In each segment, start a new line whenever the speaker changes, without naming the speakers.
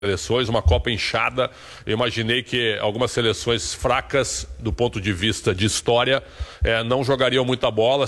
seleções, uma Copa inchada. Eu imaginei que algumas seleções fracas do ponto de vista de história não jogariam muita bola,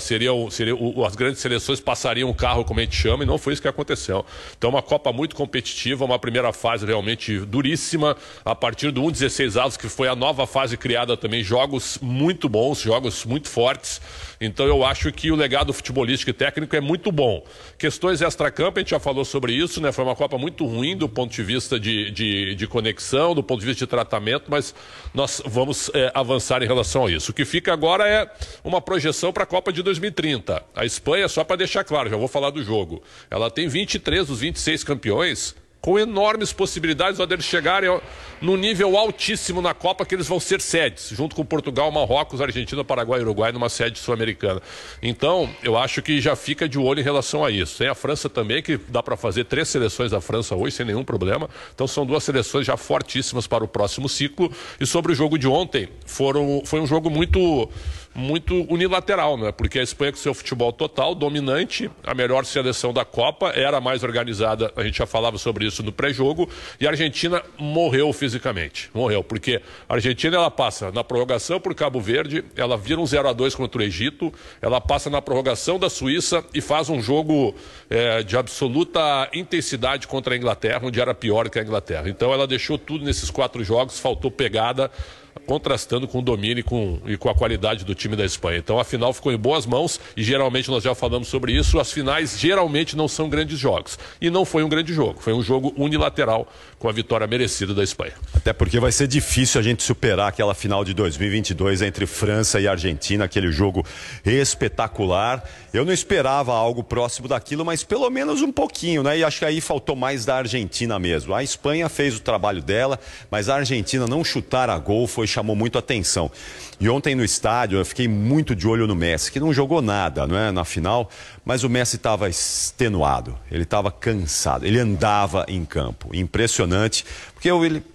as grandes seleções passariam o carro, como a gente chama, e não foi isso que aconteceu. Então uma Copa muito competitiva, uma primeira fase realmente duríssima, a partir do 1-16 avos, que foi a nova fase criada também, jogos muito bons, jogos muito fortes. Então eu acho que o legado futebolístico e técnico é muito bom. Questões extra-campo, a gente já falou sobre isso, né? Foi uma Copa muito ruim do ponto de vista de conexão, do ponto de vista de tratamento, mas nós vamos avançar em relação a isso. O que fica agora é uma projeção para a Copa de 2030. A Espanha, só para deixar claro, já vou falar do jogo, ela tem 23 dos 26 campeões, com enormes possibilidades de eles chegarem no nível altíssimo na Copa, que eles vão ser sedes, junto com Portugal, Marrocos, Argentina, Paraguai e Uruguai, numa sede sul-americana. Então, eu acho que já fica de olho em relação a isso. Tem a França também, que dá para fazer 3 seleções da França hoje, sem nenhum problema. Então, são 2 seleções já fortíssimas para o próximo ciclo. E sobre o jogo de ontem, foi um jogo muito unilateral, né? Porque a Espanha, com seu futebol total, dominante, a melhor seleção da Copa, era a mais organizada, a gente já falava sobre isso no pré-jogo, e a Argentina morreu fisicamente. Morreu, porque a Argentina, ela passa na prorrogação por Cabo Verde, ela vira um 0-2 contra o Egito, ela passa na prorrogação da Suíça e faz um jogo de absoluta intensidade contra a Inglaterra, onde era pior que a Inglaterra. Então ela deixou tudo nesses 4 jogos, faltou pegada, contrastando com o domínio e com a qualidade do time da Espanha. Então a final ficou em boas mãos e geralmente nós já falamos sobre isso, as finais geralmente não são grandes jogos. E não foi um grande jogo, foi um jogo unilateral com a vitória merecida da Espanha.
Até porque vai ser difícil a gente superar aquela final de 2022 entre França e Argentina, aquele jogo espetacular. Eu não esperava algo próximo daquilo, mas pelo menos um pouquinho, né? E acho que aí faltou mais da Argentina mesmo. A Espanha fez o trabalho dela, mas a Argentina não chutar a gol chamou muito atenção. E ontem no estádio eu fiquei muito de olho no Messi, que não jogou nada, não é, na final, mas o Messi estava extenuado, ele estava cansado, ele andava em campo. Impressionante, porque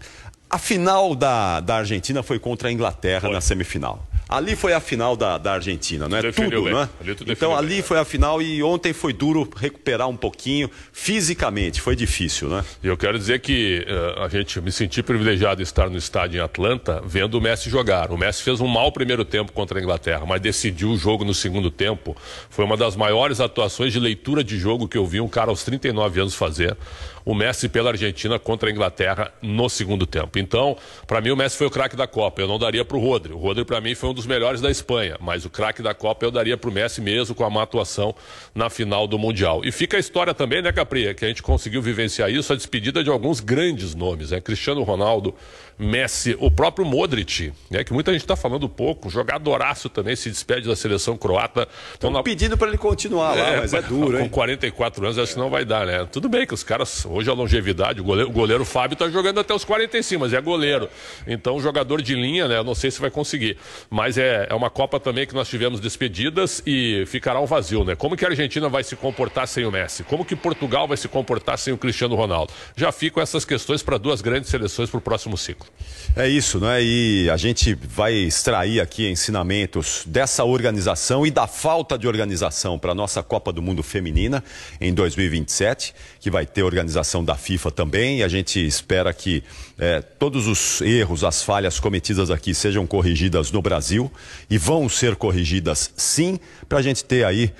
a final da Argentina foi contra a Inglaterra na semifinal. Ali foi a final da Argentina, não é? Tudo, não é? Então ali foi a final e ontem foi duro recuperar um pouquinho fisicamente, foi difícil, né?
E eu quero dizer que me senti privilegiado de estar no estádio em Atlanta vendo o Messi jogar. O Messi fez um mau primeiro tempo contra a Inglaterra, mas decidiu o jogo no segundo tempo. Foi uma das maiores atuações de leitura de jogo que eu vi um cara aos 39 anos fazer. O Messi pela Argentina contra a Inglaterra no segundo tempo. Então, para mim o Messi foi o craque da Copa. Eu não daria para o Rodri. O Rodri para mim foi um dos melhores da Espanha, mas o craque da Copa eu daria para o Messi mesmo com a má atuação na final do Mundial. E fica a história também, né, Capri, que a gente conseguiu vivenciar isso, a despedida de alguns grandes nomes, né? Cristiano Ronaldo, Messi, o próprio Modric, né, que muita gente está falando pouco, jogadoraço também, se despede da seleção croata.
Estão pedindo para ele continuar lá, mas é duro, hein?
Com 44 anos acho que não vai dar, né? Tudo bem que os caras, hoje a longevidade, o goleiro Fábio está jogando até os 45, mas é goleiro. Então o jogador de linha, né, eu não sei se vai conseguir. Mas é uma Copa também que nós tivemos despedidas e ficará um vazio, né? Como que a Argentina vai se comportar sem o Messi? Como que Portugal vai se comportar sem o Cristiano Ronaldo? Já ficam essas questões para 2 grandes seleções para o próximo ciclo.
É isso, né? E a gente vai extrair aqui ensinamentos dessa organização e da falta de organização para a nossa Copa do Mundo Feminina em 2027, que vai ter organização da FIFA também. E a gente espera que todos os erros, as falhas cometidas aqui sejam corrigidas no Brasil e vão ser corrigidas sim, para a gente ter aí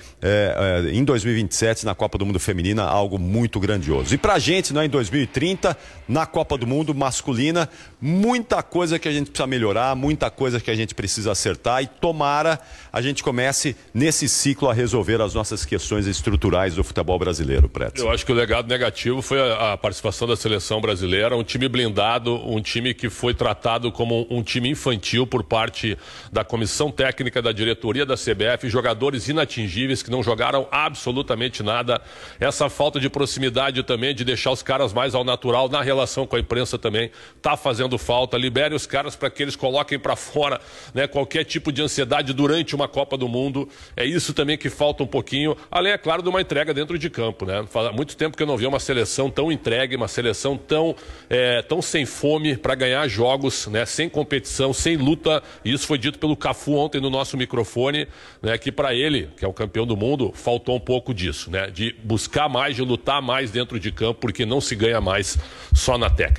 em 2027 na Copa do Mundo Feminina algo muito grandioso. E para a gente, né, em 2030, na Copa do Mundo Masculina, muita coisa que a gente precisa melhorar, muita coisa que a gente precisa acertar e tomara a gente comece nesse ciclo a resolver as nossas questões estruturais do futebol brasileiro, Preto.
Eu acho que o legado negativo foi a participação da seleção brasileira, um time blindado, um time que foi tratado como um time infantil por parte da comissão técnica, da diretoria da CBF, jogadores inatingíveis que não jogaram absolutamente nada. Essa falta de proximidade também, de deixar os caras mais ao natural na relação com a imprensa também, tá fazendo falta. Libere os caras para que eles coloquem para fora, né, qualquer tipo de ansiedade durante uma Copa do Mundo. É isso também que falta um pouquinho, além, é claro, de uma entrega dentro de campo, né? Há muito tempo que eu não vi uma seleção tão entregue, uma seleção tão sem fome para ganhar jogos, né, sem competição, sem luta, e isso foi dito pelo Cafu ontem no nosso microfone, né, que para ele, que é o campeão do mundo, faltou um pouco disso, né, de buscar mais, de lutar mais dentro de campo, porque não se ganha mais só na técnica.